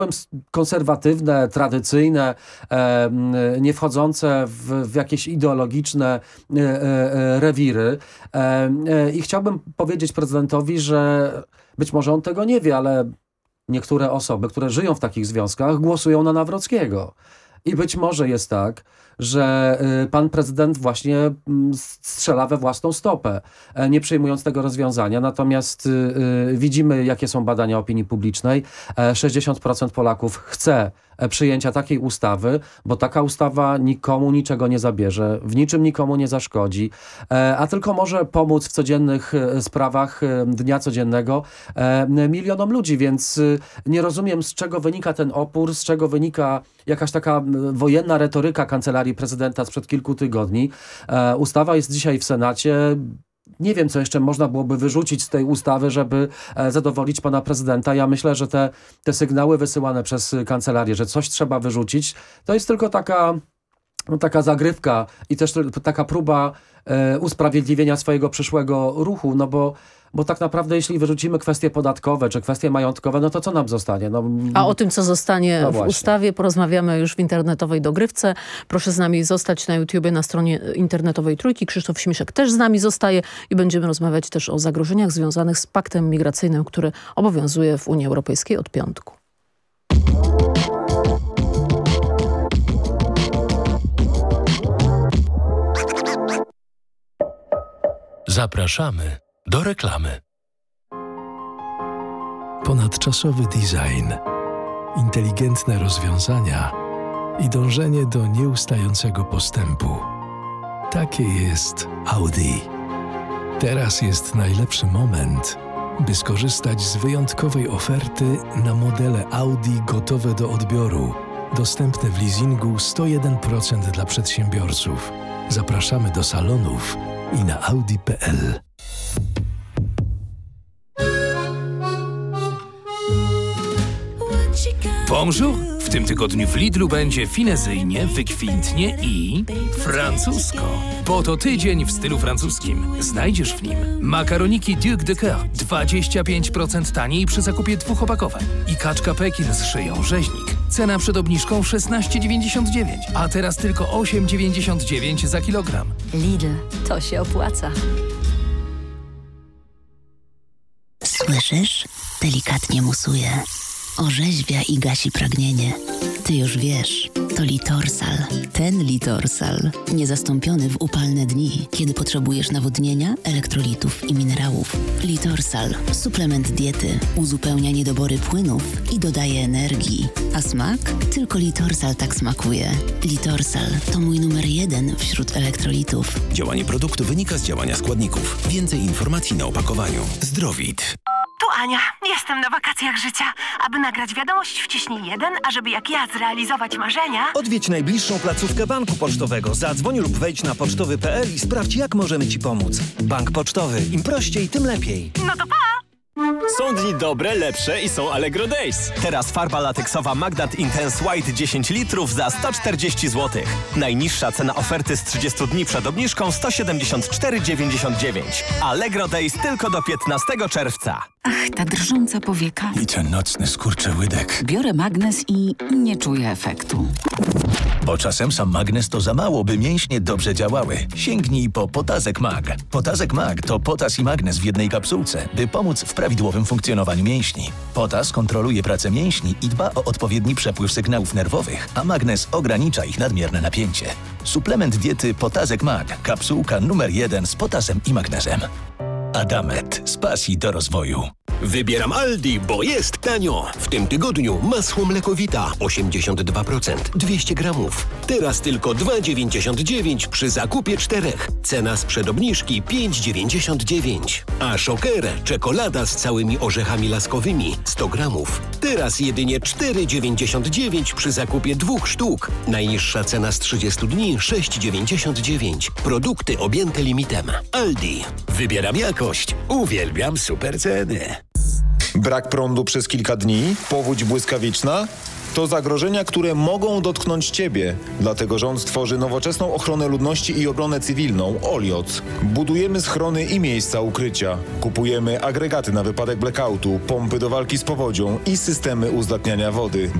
konserwatywne, tradycyjne, nie wchodzące w jakieś ideologiczne rewiry. I chciałbym powiedzieć prezydentowi, że być może on tego nie wie, ale niektóre osoby, które żyją w takich związkach, głosują na Nawrockiego. I być może jest tak, że pan prezydent właśnie strzela we własną stopę, nie przyjmując tego rozwiązania. Natomiast widzimy, jakie są badania opinii publicznej. 60% Polaków chce przyjęcia takiej ustawy, bo taka ustawa nikomu niczego nie zabierze, w niczym nikomu nie zaszkodzi, a tylko może pomóc w codziennych sprawach dnia codziennego milionom ludzi, więc nie rozumiem, z czego wynika ten opór, z czego wynika jakaś taka wojenna retoryka Kancelarii Prezydenta sprzed kilku tygodni. Ustawa jest dzisiaj w Senacie. Nie wiem, co jeszcze można byłoby wyrzucić z tej ustawy, żeby zadowolić pana prezydenta. Ja myślę, że te sygnały wysyłane przez kancelarię, że coś trzeba wyrzucić, to jest tylko taka zagrywka i też taka próba usprawiedliwienia swojego przyszłego ruchu, no bo tak naprawdę jeśli wyrzucimy kwestie podatkowe czy kwestie majątkowe, no to co nam zostanie? A o tym, co zostanie w ustawie, porozmawiamy już w internetowej dogrywce. Proszę z nami zostać na YouTubie, na stronie internetowej Trójki. Krzysztof Śmiszek też z nami zostaje i będziemy rozmawiać też o zagrożeniach związanych z paktem migracyjnym, który obowiązuje w Unii Europejskiej od piątku. Zapraszamy do reklamy. Ponadczasowy design, inteligentne rozwiązania i dążenie do nieustającego postępu. Takie jest Audi. Teraz jest najlepszy moment, by skorzystać z wyjątkowej oferty na modele Audi gotowe do odbioru, dostępne w leasingu 101% dla przedsiębiorców. Zapraszamy do salonów i na audi.pl. Bonjour! W tym tygodniu w Lidlu będzie finezyjnie, wykwintnie i francusko. Bo to tydzień w stylu francuskim. Znajdziesz w nim makaroniki Duc de Coeur 25% taniej przy zakupie 2 opakowań i kaczka Pekin z szyją rzeźnik. Cena przed obniżką 16,99, a teraz tylko 8,99 za kilogram. Lidl, to się opłaca. Słyszysz? Delikatnie musuje. Orzeźwia i gasi pragnienie. Ty już wiesz, to Litorsal. Ten Litorsal. Niezastąpiony w upalne dni, kiedy potrzebujesz nawodnienia, elektrolitów i minerałów. Litorsal. Suplement diety. Uzupełnia niedobory płynów i dodaje energii. A smak? Tylko Litorsal tak smakuje. Litorsal to mój numer 1 wśród elektrolitów. Działanie produktu wynika z działania składników. Więcej informacji na opakowaniu. Zdrowit. Tu Ania, jestem na wakacjach życia. Aby nagrać wiadomość, wciśnij 1, a żeby jak ja zrealizować marzenia... Odwiedź najbliższą placówkę banku pocztowego, zadzwoń lub wejdź na pocztowy.pl i sprawdź, jak możemy ci pomóc. Bank pocztowy. Im prościej, tym lepiej. No to pa! Są dni dobre, lepsze i są Allegro Days. Teraz farba lateksowa Magnat Intense White 10 litrów za 140 zł. Najniższa cena oferty z 30 dni przed obniżką 174,99. Allegro Days tylko do 15 czerwca. Ach, ta drżąca powieka. I ten nocny skurczyłydek. Biorę magnes i nie czuję efektu. Bo czasem sam magnes to za mało, by mięśnie dobrze działały. Sięgnij po Potazek Mag. Potazek Mag to potas i magnes w jednej kapsułce, by pomóc w prawidłowym funkcjonowaniu mięśni. Potas kontroluje pracę mięśni i dba o odpowiedni przepływ sygnałów nerwowych, a magnes ogranicza ich nadmierne napięcie. Suplement diety Potazek Mag. Kapsułka numer 1 z potasem i magnezem. Adamet. Z pasji do rozwoju. Wybieram Aldi, bo jest tanio. W tym tygodniu masło mlekowita 82%, 200 gramów. Teraz tylko 2,99 przy zakupie 4. Cena sprzed obniżki 5,99. A Shocker, czekolada z całymi orzechami laskowymi 100 gramów. Teraz jedynie 4,99 przy zakupie 2 sztuk. Najniższa cena z 30 dni 6,99. Produkty objęte limitem. Aldi. Wybieram jakość. Uwielbiam super ceny. Brak prądu przez kilka dni? Powódź błyskawiczna? To zagrożenia, które mogą dotknąć Ciebie. Dlatego rząd tworzy nowoczesną ochronę ludności i obronę cywilną OLIOC. Budujemy schrony i miejsca ukrycia. Kupujemy agregaty na wypadek blackoutu, pompy do walki z powodzią i systemy uzdatniania wody.